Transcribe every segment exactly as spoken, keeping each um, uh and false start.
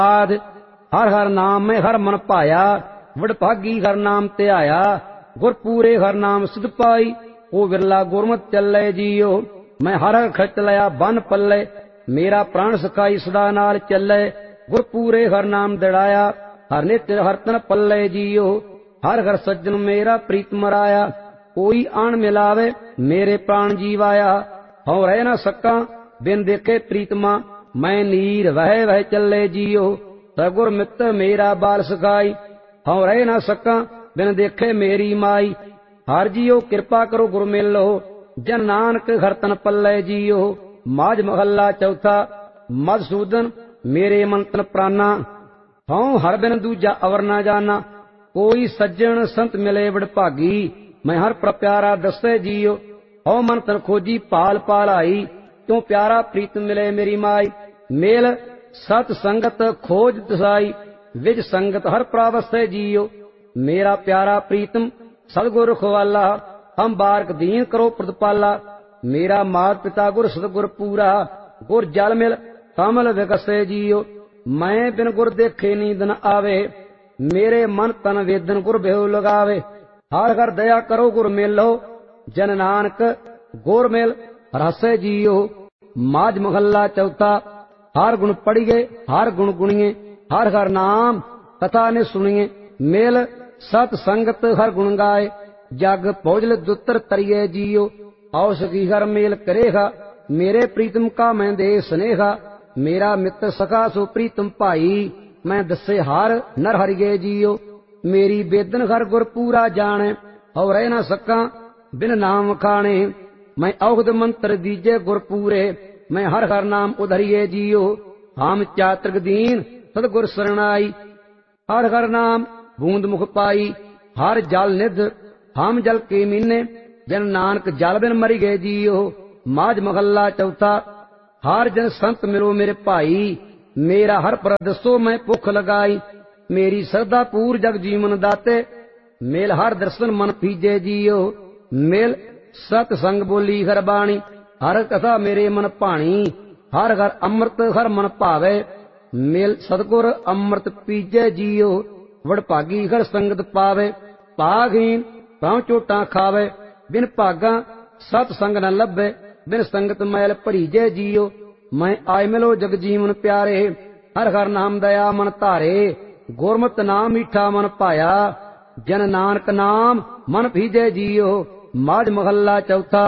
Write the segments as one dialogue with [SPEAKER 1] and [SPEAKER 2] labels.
[SPEAKER 1] आद हर हर नाम में हर मन पाया, वडभागी हर नाम ध्याया, गुर पूरे हर नाम सिद्ध पाई। ओ विरला गुरमत चले जियो, मैं हर हर खच लिया बन पल्ले, मेरा प्राण सखाई सदा नाल चले। गुर पूरे हर नाम दड़ाया, हर नित हर तन पल्ले जियो, हर हर सज्जन मेरा प्रीत मराया। कोई आन मिलावे मेरे प्राण जीवाया, हूँ रह न सका बिन देखे प्रीतमा, मैं नीर वह वह चले जियो। सगुर मित्र मेरा बाल सखाई, हूँ रह न सका बिन देखे मेरी माई। हर जियो कृपा करो गुर मिलो, जन नानक हर तन पल्ले जियो। माज महला चौथा। मधुसूदन मेरे मंतन प्राणा, हूँ हर बिन दूजा अवर न जाना। कोई सज्जन संत मिले वडभागी, मैं हर प्र प्यारा दसे जियो। हूँ मन तन खोजी पाल पाल आई, क्यों प्यारा प्रीत मिले मेरी माई। मेल सत संगत खोज दसाई, विज संगत हर प्रावसे जियो। मेरा प्यारा प्रीतम सतगुर खुवाला, हम बारक दीन करो प्रतिपाला। मेरा मात पिता गुर सतगुर पूरा, गुर जल मिल कमल विकसे जियो। मैं बिन गुर देखे नींद न आवे, मेरे मन तन वेदन गुर बेहू लगावे। हर हर दया करो गुर मिलो, जन नानक गुर मिल रसे जियो। माज महला चौथा। हर गुण पढ़िए हर गुण गुणिए, हर हर नाम कथा ने सुनिए। मेल सत संगत हर गुण गाए, जग भोजल दुतर तरिए जियो। औसखी हर मेल करेगा, मेरे प्रीतम का मैं दे स्नेहा। मेरा मित्र सखा सो प्रीतम भाई, मैं दसे हार नर हरिगे जियो। मेरी बेदन हर गुर पूरा जाने, और रह न सका बिन नाम खाने। मैं औहद मंत्र दीजे गुर पूरे, मैं हर हर नाम उधरिए जियो। हम चातृक दीन सतगुर शरणाई, हर हर नाम बूंद मुख पाई। हर जल निध हम जल के मीने, जन नानक जल बिन मरी गए जियो। माज महला चौथा। हर जन संत मिलो मेरे भाई, मेरा हर पर दसो मैं भुख लगाई। मेरी श्रद्धा पूर जग जीवन दाते, मेल हर दर्शन मन पीजे जियो। मेल सत संग बोली हर बाणी, हर कथा मेरे मन भाणी। हर हर अमृत हर मन भावे, मेल सतगुर अमृत पीजे जियो। वडभागी हर संगत पावे, भागहीन पांव चोटा खावे। बिन भागा सत संग न लभे, बिन संगत मैल भरीजे जियो। मैं आय मिलो जग जीवन प्यारे, हर हर नाम दया मन धारे। गुरमत नाम मीठा मन पाया, जन नानक नाम मन भीजे जियो। माज महला चौथा।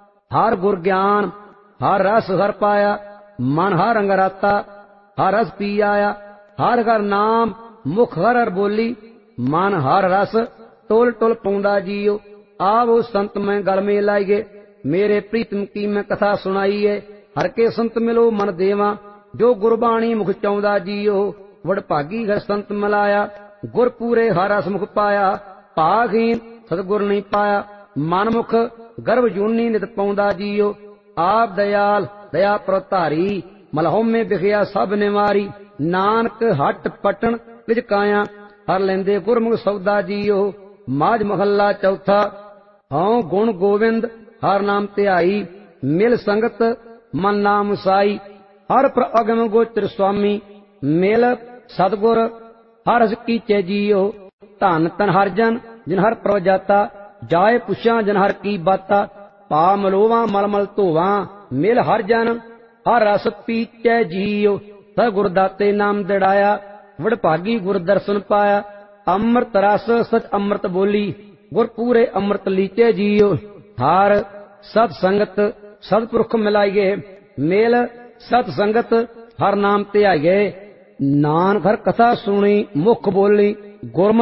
[SPEAKER 1] हर गुर ज्ञान हर रस हर पाया, मन हर रंग राता हर रस पी आया। हर हर नाम मुख हर हर बोली, मन हर रस टोल टोल पौंदा जियो। आवो संत मैं गल में लाइए, मेरे प्रीतम की मैं कथा सुनाईए। हर के संत मिलो मन देवा, जो गुरबाणी मुख चाउंदा जियो। वडभागी हर संत मिलाया, गुर पूरे हर रस मुख पाया। भागहीन सतगुर नहीं पाया, मनमुख गर्भ जूनी नित पाउंदा जियो। आप दयाल दया प्रतारी, मलहों में बिखिया सब निवारी। नानक हट पटन विच काया, हर लेंदे गुरमुख सौदा जियो। माज महला चौथा। हूँ गुण गोविंद हर नाम ध्याई, मिल संगत मन नाम साई। हर प्र अगम गोचर स्वामी, मिल सतगुर हर हस कीचे जियो। धन तन हर जन जिन हर प्रभ जाता, जाए पुछा जन हर की बाता। पा मलोवा मलमल धोवा, मिल हर जन हर रस पीचे जियो। सह गुरदाते नाम दड़ाया, वडभागी गुर दर्शन पाया। अमृत रस सच अमृत बोली, गुर पूरे अमृत लीचे जियो। हर सत संगत सतपुरख मिलाइए, मेल सत संगत हर नाम ध्याइए। नानक हर कथा सुनी मुख बोली, गुरमत